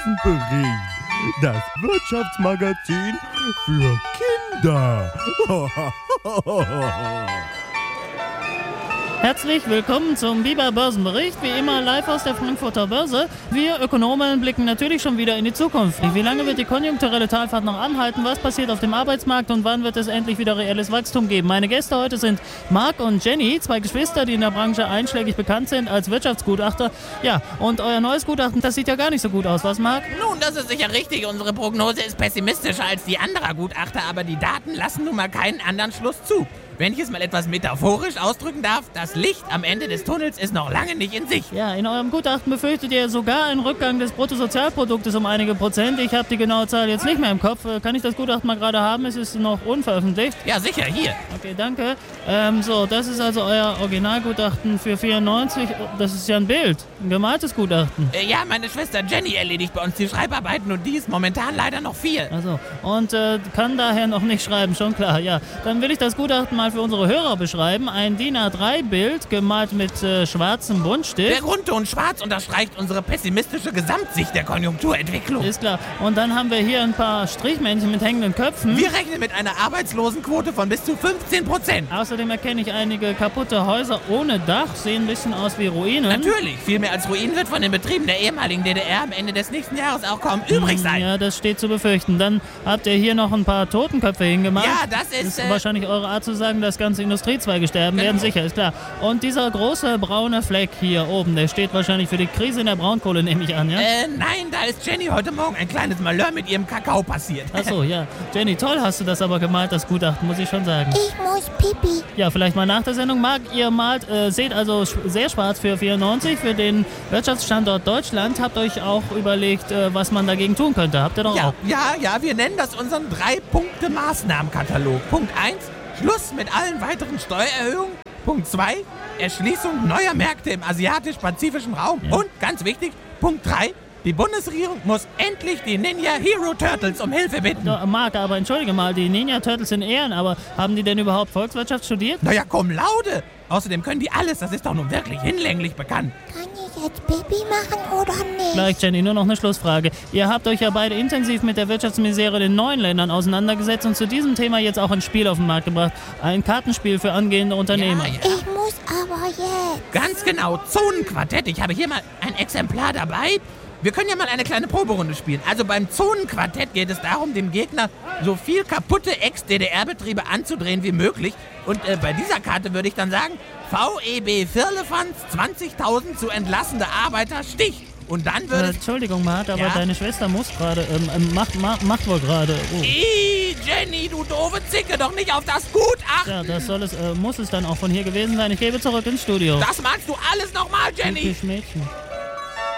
Börsenbericht. Das Wirtschaftsmagazin für Kinder. Herzlich willkommen zum Biber Börsenbericht, wie immer live aus der Frankfurter Börse. Wir Ökonomen blicken natürlich schon wieder in die Zukunft. Wie lange wird die konjunkturelle Talfahrt noch anhalten? Was passiert auf dem Arbeitsmarkt und wann wird es endlich wieder reelles Wachstum geben? Meine Gäste heute sind Marc und Jenny, zwei Geschwister, die in der Branche einschlägig bekannt sind als Wirtschaftsgutachter. Ja, und euer neues Gutachten, das sieht ja gar nicht so gut aus, was Marc? Nun, das ist sicher richtig. Unsere Prognose ist pessimistischer als die anderer Gutachter, aber die Daten lassen nun mal keinen anderen Schluss zu. Wenn ich es mal etwas metaphorisch ausdrücken darf, das Licht am Ende des Tunnels ist noch lange nicht in Sicht. Ja, in eurem Gutachten befürchtet ihr sogar einen Rückgang des Bruttosozialproduktes um einige Prozent. Ich habe die genaue Zahl jetzt nicht mehr im Kopf. Kann ich das Gutachten mal gerade haben? Es ist noch unveröffentlicht. Ja, sicher, hier. Okay, danke. So, das ist also euer Originalgutachten für 94. Das ist ja ein Bild, ein gemaltes Gutachten. Ja, meine Schwester Jenny erledigt bei uns die Schreibarbeiten und die ist momentan leider noch viel. Also, und kann daher noch nicht schreiben, schon klar, ja. Dann will ich das Gutachten mal für unsere Hörer beschreiben. Ein DIN A3-Bild, gemalt mit schwarzem Buntstift. Der Grundton schwarz unterstreicht unsere pessimistische Gesamtsicht der Konjunkturentwicklung. Ist klar. Und dann haben wir hier ein paar Strichmännchen mit hängenden Köpfen. Wir rechnen mit einer Arbeitslosenquote von bis zu 15%. Außerdem erkenne ich einige kaputte Häuser ohne Dach, sehen ein bisschen aus wie Ruinen. Natürlich, viel mehr als Ruinen wird von den Betrieben der ehemaligen DDR am Ende des nächsten Jahres auch kaum übrig sein. Ja, das steht zu befürchten. Dann habt ihr hier noch ein paar Totenköpfe hingemacht. Ja, das ist wahrscheinlich eure Art zu sagen, dass ganze Industriezweige sterben werden, sicher, ist klar. Und dieser große braune Fleck hier oben, der steht wahrscheinlich für die Krise in der Braunkohle, nehme ich an, ja? Nein, da ist Jenny heute Morgen ein kleines Malheur mit ihrem Kakao passiert. Achso, ja. Jenny, toll hast du das aber gemalt, das Gutachten, muss ich schon sagen. Ich muss pipi. Ja, vielleicht mal nach der Sendung. Marc, ihr seht also sehr schwarz für 94, für den Wirtschaftsstandort Deutschland. Habt euch auch überlegt, was man dagegen tun könnte. Habt ihr doch auch? Ja, wir nennen das unseren 3-Punkte-Maßnahmenkatalog. Punkt 1, Schluss mit allen weiteren Steuererhöhungen. Punkt 2, Erschließung neuer Märkte im asiatisch-pazifischen Raum. Ja. Und, ganz wichtig, Punkt 3, die Bundesregierung muss endlich die Ninja Hero Turtles um Hilfe bitten. Ja, Marc, aber entschuldige mal, die Ninja Turtles sind Ehren, aber haben die denn überhaupt Volkswirtschaft studiert? Naja, cum laude. Außerdem können die alles, das ist doch nun wirklich hinlänglich bekannt. Kann ich jetzt Pipi machen oder nicht? Gleich, Jenny, nur noch eine Schlussfrage. Ihr habt euch ja beide intensiv mit der Wirtschaftsmisere in den neuen Ländern auseinandergesetzt und zu diesem Thema jetzt auch ein Spiel auf den Markt gebracht. Ein Kartenspiel für angehende Unternehmer. Ja. Ich muss aber jetzt. Ganz genau, Zonenquartett. Ich habe hier mal ein Exemplar dabei. Wir können ja mal eine kleine Proberunde spielen. Also beim Zonenquartett geht es darum, dem Gegner so viel kaputte Ex-DDR-Betriebe anzudrehen wie möglich. Und bei dieser Karte würde ich dann sagen, VEB Firlefanz, 20.000 zu entlassene Arbeiter, Stich. Und dann würde Entschuldigung, Marc, aber deine Schwester muss gerade, macht wohl gerade. Oh. Jenny, du doofe Zicke, doch nicht auf das Gutachten. Ja, das muss es dann auch von hier gewesen sein. Ich gebe zurück ins Studio. Das magst du alles nochmal, Jenny. Typisch Mädchen.